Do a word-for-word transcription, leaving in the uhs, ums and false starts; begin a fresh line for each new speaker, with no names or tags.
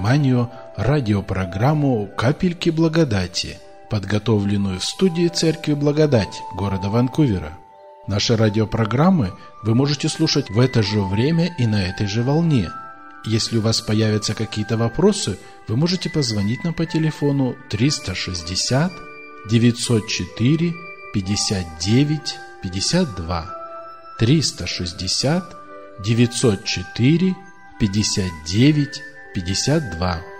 вниманию радиопрограмму «Капельки благодати», подготовленную в студии Церкви Благодать города Ванкувера. Наши радиопрограммы вы можете слушать в это же время и на этой же волне. Если у вас появятся какие-то вопросы, вы можете позвонить нам по телефону триста шестьдесят девятьсот четыре пятьдесят девять пятьдесят два, триста шестьдесят девятьсот четыре пятьдесят девять пятьдесят два.